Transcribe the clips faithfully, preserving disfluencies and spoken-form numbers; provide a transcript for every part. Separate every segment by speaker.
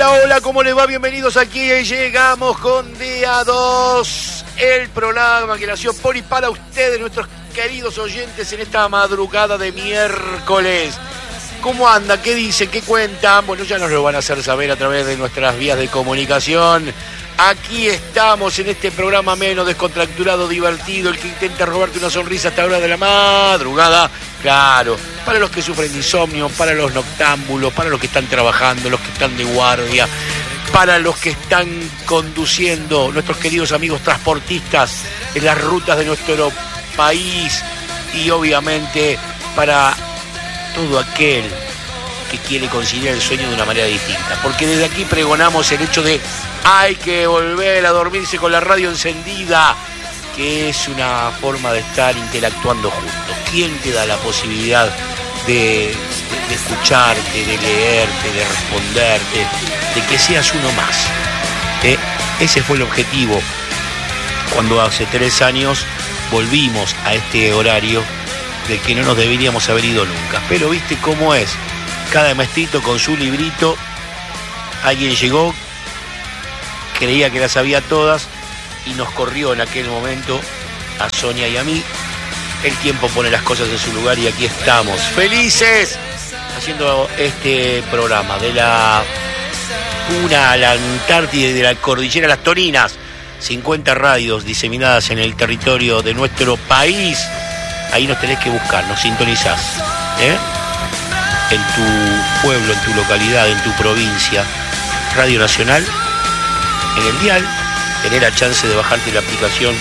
Speaker 1: Hola, hola, ¿cómo les va? Bienvenidos aquí. Llegamos con Día dos, el programa que nació por y para ustedes, nuestros queridos oyentes, en esta madrugada de miércoles. ¿Cómo anda? ¿Qué dicen? ¿Qué cuentan? Bueno, ya nos lo van a hacer saber a través de nuestras vías de comunicación. Aquí estamos en este programa menos descontracturado, divertido, el que intenta robarte una sonrisa a esta hora de la madrugada. Claro, para los que sufren de insomnio, para los noctámbulos, para los que están trabajando, los que están de guardia, para los que están conduciendo, nuestros queridos amigos transportistas en las rutas de nuestro país, y obviamente para todo aquel que quiere conciliar el sueño de una manera distinta. Porque desde aquí pregonamos el hecho de hay que volver a dormirse con la radio encendida, que es una forma de estar interactuando juntos. ¿Quién te da la posibilidad de, de, de escucharte, de leerte, de responderte, de que seas uno más? ¿Eh? Ese fue el objetivo cuando hace tres años volvimos a este horario del que no nos deberíamos haber ido nunca. Pero viste cómo es. Cada maestrito con su librito, alguien llegó, creía que las sabía todas y nos corrió en aquel momento a Sonia y a mí. El tiempo pone las cosas en su lugar y aquí estamos, felices, haciendo este programa de la Puna a la Antártida y de la Cordillera a las Torinas. cincuenta radios diseminadas en el territorio de nuestro país. Ahí nos tenés que buscar, nos sintonizás, ¿eh? En tu pueblo, en tu localidad, en tu provincia. Radio Nacional, en el dial, tenés la chance de bajarte la aplicación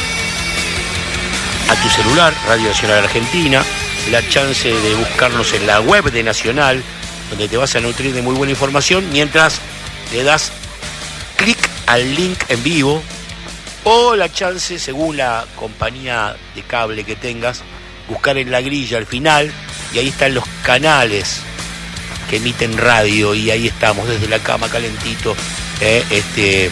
Speaker 1: a tu celular, Radio Nacional Argentina, la chance de buscarnos en la web de Nacional, donde te vas a nutrir de muy buena información, mientras le das clic al link en vivo, o la chance, según la compañía de cable que tengas, buscar en la grilla al final, y ahí están los canales que emiten radio, y ahí estamos desde la cama calentito, eh, este,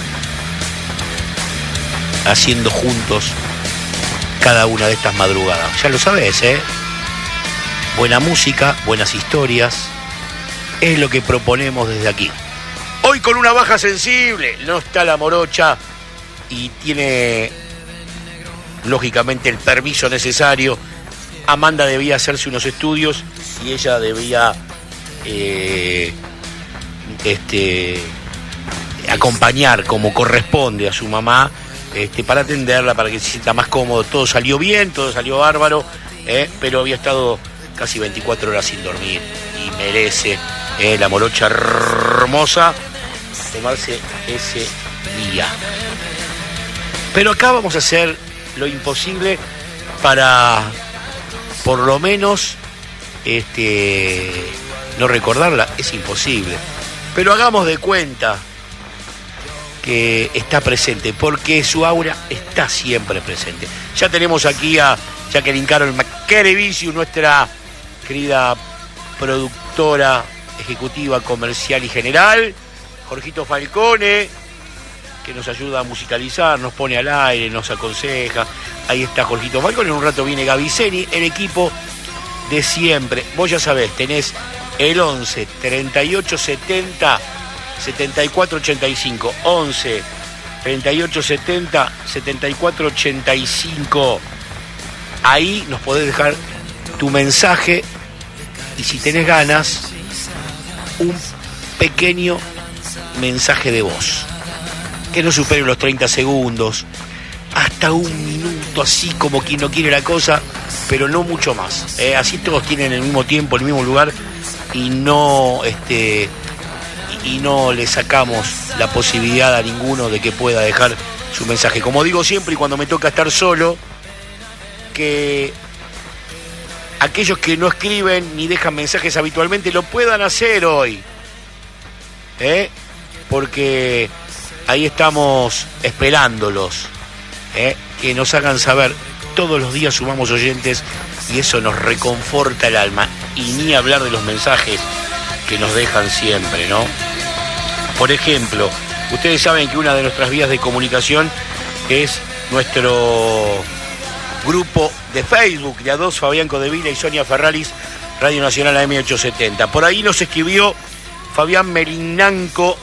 Speaker 1: haciendo juntos cada una de estas madrugadas. Ya lo sabes, ¿eh? Buena música, buenas historias, es lo que proponemos desde aquí. Hoy con una baja sensible, no está la morocha y tiene lógicamente el permiso necesario. Amanda debía hacerse unos estudios y ella debía eh, este, acompañar como corresponde a su mamá, este, para atenderla, para que se sienta más cómodo. Todo salió bien, todo salió bárbaro, eh, pero había estado casi veinticuatro horas sin dormir y merece eh, la morocha hermosa tomarse ese día. Pero acá vamos a hacer lo imposible para, por lo menos, este, no recordarla. Es imposible, pero hagamos de cuenta que está presente, porque su aura está siempre presente. Ya tenemos aquí a Jacqueline Carol McKerevicius, nuestra querida productora ejecutiva, comercial y general. Jorgito Falcone, que nos ayuda a musicalizar, nos pone al aire, nos aconseja. Ahí está Jorgito Falcone. En un rato viene Gaviceni, el equipo de siempre. Vos ya sabés, tenés el once, treinta y ocho, setenta, setenta y cuatro, ochenta y cinco. once, treinta y ocho, setenta, setenta y cuatro, ochenta y cinco. Ahí nos podés dejar tu mensaje y, si tenés ganas, un pequeño mensaje de voz que no supere los treinta segundos, hasta un minuto, así como quien no quiere la cosa, pero no mucho más, eh, así todos tienen el mismo tiempo, el mismo lugar, y no este y no le sacamos la posibilidad a ninguno de que pueda dejar su mensaje. Como digo siempre, y cuando me toca estar solo, que aquellos que no escriben ni dejan mensajes habitualmente lo puedan hacer hoy, ¿eh? Porque ahí estamos esperándolos, ¿eh? Que nos hagan saber. Todos los días sumamos oyentes y eso nos reconforta el alma, y ni hablar de los mensajes que nos dejan siempre, ¿no? Por ejemplo, ustedes saben que una de nuestras vías de comunicación es nuestro grupo de Facebook de A dos, Fabián Codevila y Sonia Ferraris, Radio Nacional A M ochocientos setenta. Por ahí nos escribió Fabián Melinanco,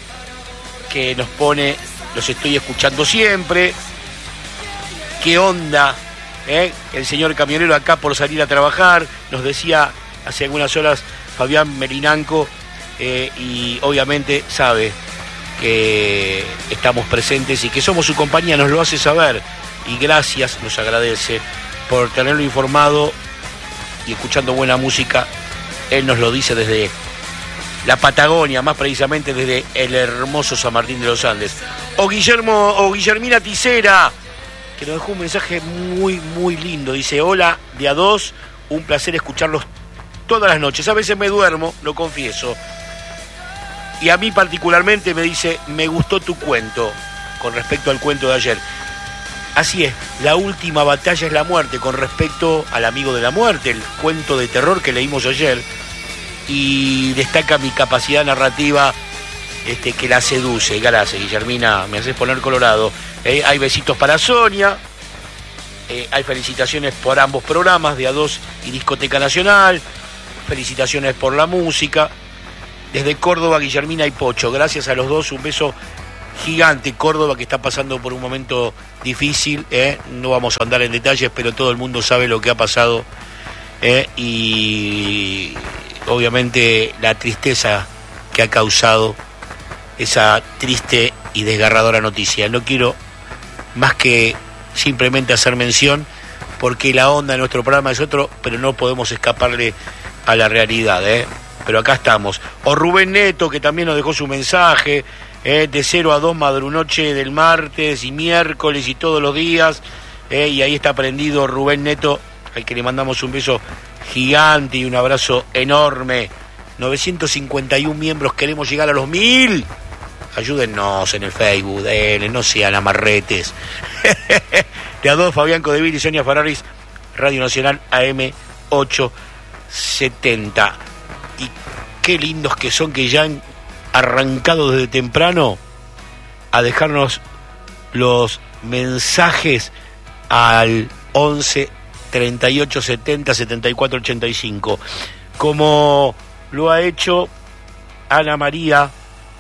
Speaker 1: que nos pone, los estoy escuchando siempre. ¿Qué onda? ¿Eh? El señor camionero acá por salir a trabajar, nos decía hace algunas horas Fabián Melinanco, eh, y obviamente sabe que estamos presentes y que somos su compañía, nos lo hace saber, y gracias, nos agradece por tenerlo informado y escuchando buena música. Él nos lo dice desde la Patagonia, más precisamente desde el hermoso San Martín de los Andes. O Guillermo, o Guillermina Ticera, que nos dejó un mensaje muy, muy lindo. Dice: hola, de a dos, un placer escucharlos todas las noches. A veces me duermo, lo confieso. Y a mí particularmente me dice: me gustó tu cuento, con respecto al cuento de ayer. Así es, la última batalla es la muerte, con respecto al amigo de la muerte, el cuento de terror que leímos ayer. Y destaca mi capacidad narrativa, este, que la seduce. Gracias, Guillermina, me haces poner colorado. Eh, hay besitos para Sonia, eh, hay felicitaciones por ambos programas, de a dos y Discoteca Nacional, felicitaciones por la música. Desde Córdoba, Guillermina y Pocho, gracias a los dos, un beso gigante. Córdoba, que está pasando por un momento difícil, eh, no vamos a andar en detalles, pero todo el mundo sabe lo que ha pasado, eh, y obviamente la tristeza que ha causado esa triste y desgarradora noticia. No quiero más que simplemente hacer mención, porque la onda de nuestro programa es otro, pero no podemos escaparle a la realidad, ¿eh? Pero acá estamos. O Rubén Neto, que también nos dejó su mensaje, ¿eh? De cero a dos madrunoche del martes y miércoles y todos los días, ¿eh? Y ahí está prendido Rubén Neto, al que le mandamos un beso gigante y un abrazo enorme. novecientos cincuenta y un miembros, queremos llegar a los mil. Ayúdennos en el Facebook, eh, no sean amarretes. De a dos, Fabián Codevil y Sonia Ferraris, Radio Nacional A M ochocientos setenta. Y qué lindos que son, que ya han arrancado desde temprano a dejarnos los mensajes al once treinta y ocho setenta setenta y cuatro ochenta y cinco, como lo ha hecho Ana María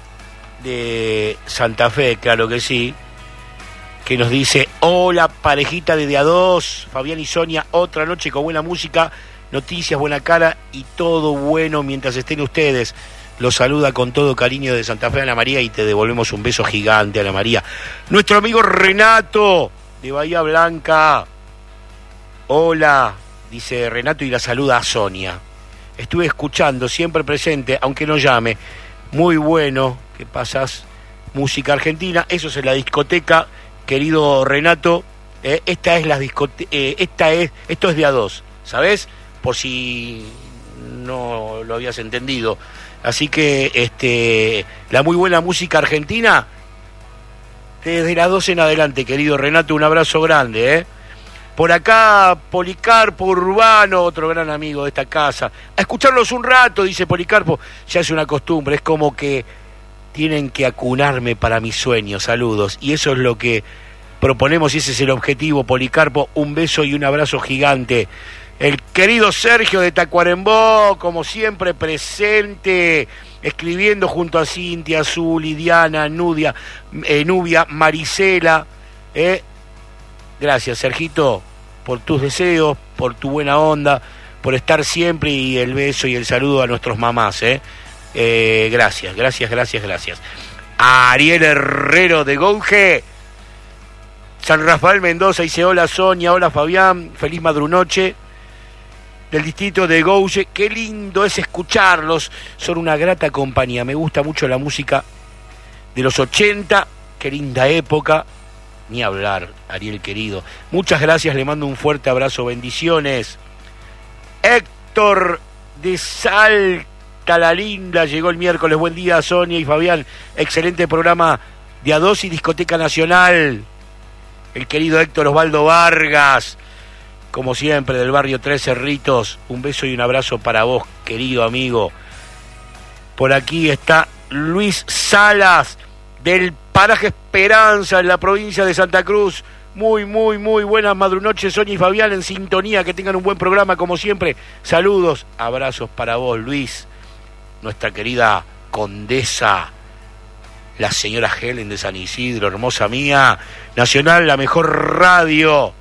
Speaker 1: de Santa Fe, claro que sí, que nos dice: hola parejita de de a dos, Fabián y Sonia, otra noche con buena música, noticias, buena cara y todo bueno mientras estén ustedes. Los saluda con todo cariño de Santa Fe, Ana María, y te devolvemos un beso gigante, Ana María. Nuestro amigo Renato de Bahía Blanca: hola, dice Renato, y la saluda a Sonia. Estuve escuchando, siempre presente, aunque no llame. Muy bueno que pasas música argentina. Eso es en la discoteca, querido Renato. Eh, esta es la discoteca, eh, esta es, esto es de a dos, ¿sabes? Por si no lo habías entendido. Así que este, la muy buena música argentina desde las dos en adelante, querido Renato, un abrazo grande, ¿eh? Por acá, Policarpo Urbano, otro gran amigo de esta casa. A escucharlos un rato, dice Policarpo, ya es una costumbre, es como que tienen que acunarme para mis sueños. Saludos. Y eso es lo que proponemos y ese es el objetivo, Policarpo. Un beso y un abrazo gigante. El querido Sergio de Tacuarembó, como siempre presente, escribiendo junto a Cintia, Azul, Lidiana, Nudia, eh, Nubia, Marisela. Eh. Gracias, Sergito, por tus deseos, por tu buena onda, por estar siempre, y el beso y el saludo a nuestros mamás, ¿eh? Eh, gracias, gracias, gracias, gracias. A Ariel Herrero de Gouge, San Rafael Mendoza, dice: hola Sonia, hola Fabián, feliz madrunoche. Del distrito de Gouge, qué lindo es escucharlos, son una grata compañía, me gusta mucho la música de los ochenta, qué linda época. Ni hablar, Ariel querido. Muchas gracias, le mando un fuerte abrazo, bendiciones. Héctor de Salta la Linda llegó el miércoles. Buen día, Sonia y Fabián. Excelente programa de a dos y Discoteca Nacional. El querido Héctor Osvaldo Vargas, como siempre, del barrio Tres Cerritos. Un beso y un abrazo para vos, querido amigo. Por aquí está Luis Salas, del paraje Esperanza, en la provincia de Santa Cruz. Muy, muy, muy buenas madrunoches, Sonia y Fabián, en sintonía. Que tengan un buen programa, como siempre. Saludos, abrazos para vos, Luis. Nuestra querida condesa, la señora Helen de San Isidro, hermosa mía. Nacional, la mejor radio,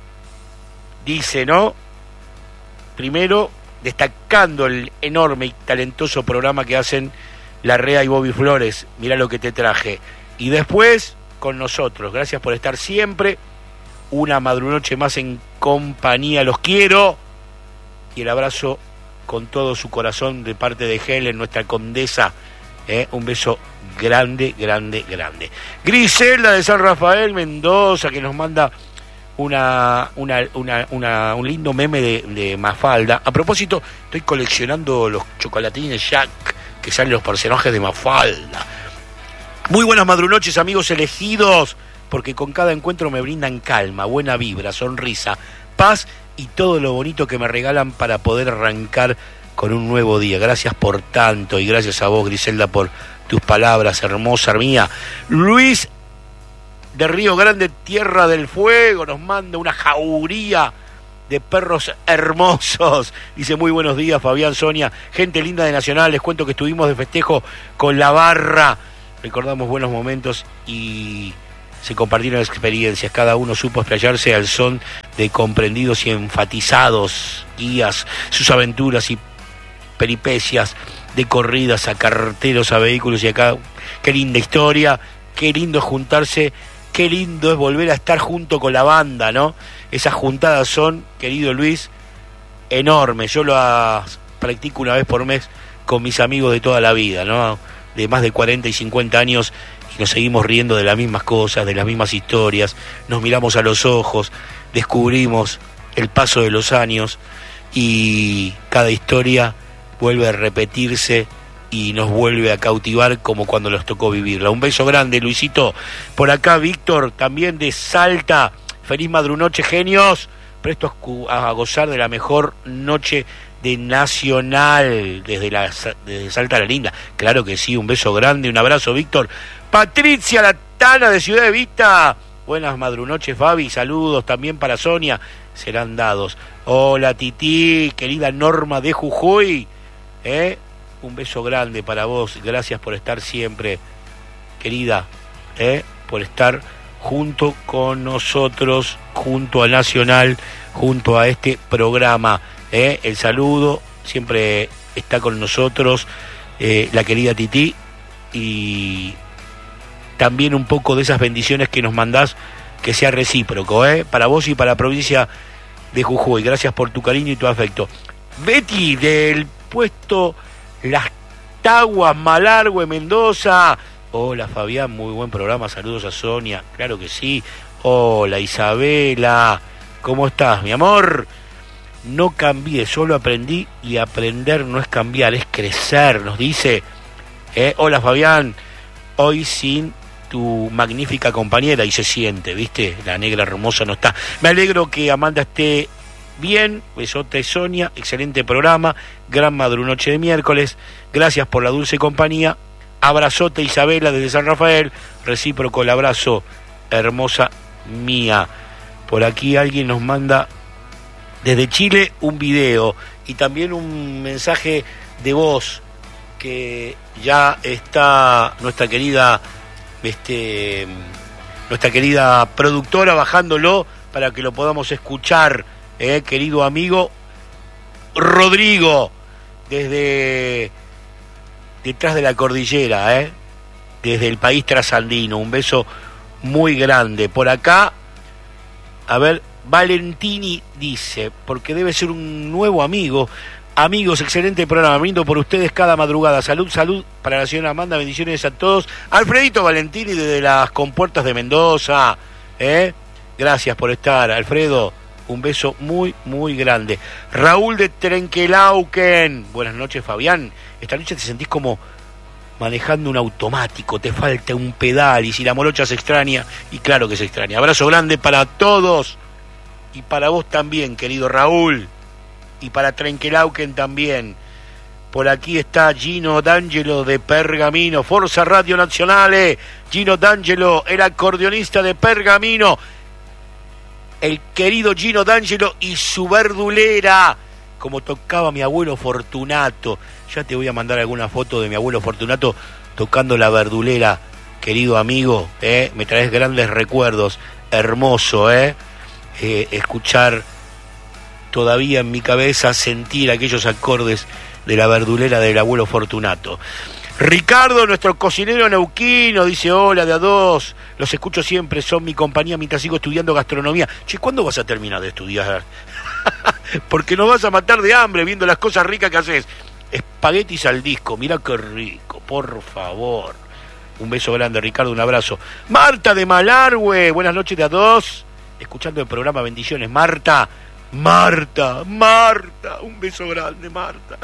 Speaker 1: dice, ¿no? Primero, destacando el enorme y talentoso programa que hacen La Rea y Bobby Flores. Mirá lo que te traje. Y después, con nosotros. Gracias por estar siempre. Una madrunoche más en compañía. Los quiero. Y el abrazo con todo su corazón de parte de Helen, nuestra condesa. ¿Eh? Un beso grande, grande, grande. Griselda de San Rafael, Mendoza, que nos manda una, una, una, una un lindo meme de, de Mafalda. A propósito, estoy coleccionando los chocolatines Jack que salen los personajes de Mafalda. Muy buenas madrunoches, amigos elegidos, porque con cada encuentro me brindan calma, buena vibra, sonrisa, paz y todo lo bonito que me regalan para poder arrancar con un nuevo día. Gracias por tanto y gracias a vos, Griselda, por tus palabras, hermosa mía. Luis de Río Grande, Tierra del Fuego, nos manda una jauría de perros hermosos. Dice, muy buenos días, Fabián, Sonia, gente linda de Nacional. Les cuento que estuvimos de festejo con la barra. Recordamos buenos momentos y se compartieron experiencias. Cada uno supo explayarse al son de comprendidos y enfatizados guías, sus aventuras y peripecias de corridas a carteros, a vehículos y acá. Qué linda historia, qué lindo juntarse, qué lindo es volver a estar junto con la banda, ¿no? Esas juntadas son, querido Luis, enormes. Yo lo practico una vez por mes con mis amigos de toda la vida, ¿no? De más de cuarenta y cincuenta años, y nos seguimos riendo de las mismas cosas, de las mismas historias, nos miramos a los ojos, descubrimos el paso de los años y cada historia vuelve a repetirse y nos vuelve a cautivar como cuando nos tocó vivirla. Un beso grande, Luisito. Por acá, Víctor, también de Salta. Feliz madrunoche, genios. Prestos a gozar de la mejor noche de Nacional desde, la, desde Salta la Linda. Claro que sí, un beso grande, un abrazo, Víctor. Patricia Latana de Ciudad de Vista. Buenas madrunoches, Fabi. Saludos también para Sonia. Serán dados. Hola, Titi, querida Norma de Jujuy. ¿Eh? Un beso grande para vos. Gracias por estar siempre, querida. ¿Eh? Por estar junto con nosotros, junto a Nacional, junto a este programa. ¿Eh? El saludo siempre está con nosotros, eh, la querida Titi, y también un poco de esas bendiciones que nos mandás, que sea recíproco, ¿eh? Para vos y para la provincia de Jujuy. Gracias por tu cariño y tu afecto. Betty del puesto Las Taguas, Malargüe, Mendoza. Hola, Fabián, muy buen programa. Saludos a Sonia. Claro que sí. Hola, Isabela. ¿Cómo estás, mi amor? No cambié, solo aprendí, y aprender no es cambiar, es crecer, nos dice. Eh, hola, Fabián. Hoy sin tu magnífica compañera, y se siente, ¿viste? La negra hermosa no está. Me alegro que Amanda esté bien. Besote, Sonia. Excelente programa. Gran madrunoche de miércoles. Gracias por la dulce compañía. Abrazote, Isabela desde San Rafael. Recíproco el abrazo, hermosa mía. Por aquí alguien nos manda desde Chile un video y también un mensaje de voz que ya está nuestra querida este nuestra querida productora bajándolo para que lo podamos escuchar, eh, querido amigo Rodrigo, desde detrás de la cordillera, eh, desde el país trasandino. Un beso muy grande. Por acá, a ver, Valentini dice, porque debe ser un nuevo amigo. Amigos, excelente programa, brindo por ustedes cada madrugada. Salud, salud para la señora Amanda, bendiciones a todos. Alfredito Valentini desde las compuertas de Mendoza, ¿eh? Gracias por estar, Alfredo. Un beso muy, muy grande. Raúl de Trenquelauquen. Buenas noches, Fabián. Esta noche te sentís como manejando un automático, te falta un pedal, y si la morocha se extraña, y claro que se extraña. Abrazo grande para todos, y para vos también, querido Raúl, y para Trenquelauquen también. Por aquí está Gino D'Angelo de Pergamino, Forza Radio Nazionale. Gino D'Angelo, el acordeonista de Pergamino, el querido Gino D'Angelo y su verdulera, como tocaba mi abuelo Fortunato. Ya te voy a mandar alguna foto de mi abuelo Fortunato tocando la verdulera, querido amigo, ¿eh? Me traes grandes recuerdos, hermoso, ¿eh? Eh, escuchar todavía en mi cabeza, sentir aquellos acordes de la verdulera del abuelo Fortunato. Ricardo, nuestro cocinero neuquino, dice hola de a dos, los escucho siempre, son mi compañía mientras sigo estudiando gastronomía. Che, ¿cuándo vas a terminar de estudiar? Porque nos vas a matar de hambre viendo las cosas ricas que haces. Espaguetis al disco, mirá qué rico, por favor. Un beso grande, Ricardo, un abrazo. Marta de Malargüe, buenas noches de a dos, escuchando el programa, bendiciones. Marta, Marta, Marta, un beso grande, Marta.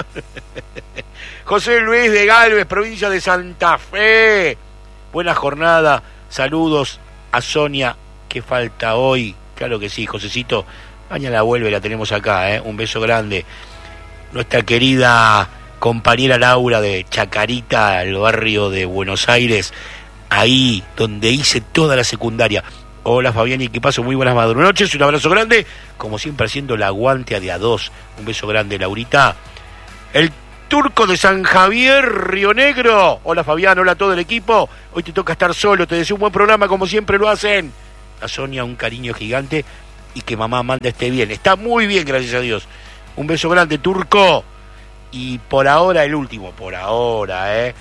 Speaker 1: José Luis de Galvez, provincia de Santa Fe, buena jornada, saludos a Sonia, que falta hoy, claro que sí, Josecito, mañana vuelve, la tenemos acá, ¿eh? Un beso grande. Nuestra querida compañera Laura de Chacarita, el barrio de Buenos Aires, ahí donde hice toda la secundaria. Hola Fabián, y qué paso, muy buenas noches, un abrazo grande, como siempre haciendo el aguante a de a dos, un beso grande, Laurita. El Turco de San Javier, Río Negro, hola Fabián, hola a todo el equipo, hoy te toca estar solo, te deseo un buen programa como siempre lo hacen. A Sonia un cariño gigante y que mamá Amanda esté bien, está muy bien, gracias a Dios. Un beso grande, Turco. Y por ahora el último, por ahora, eh.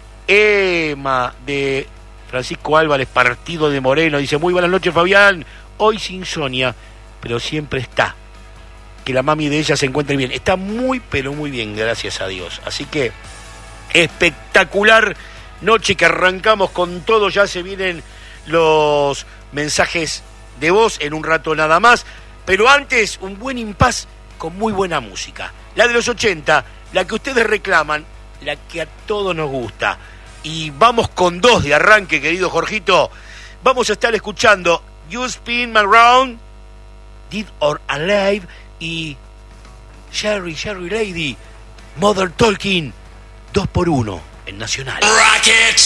Speaker 1: Emma de Francisco Álvarez, Partido de Moreno, dice muy buenas noches Fabián, hoy sin Sonia, pero siempre está. Que la mami de ella se encuentre bien. Está muy, pero muy bien, gracias a Dios. Así que espectacular noche que arrancamos con todo. Ya se vienen los mensajes de voz en un rato nada más. Pero antes, un buen impas con muy buena música. La de los ochenta, la que ustedes reclaman, la que a todos nos gusta. Y vamos con dos de arranque, querido Jorgito. Vamos a estar escuchando You Spin Me Round, Dead or Alive, y Sherry, Sherry Lady, Mother Talking, dos por uno en Nacional. Rockets.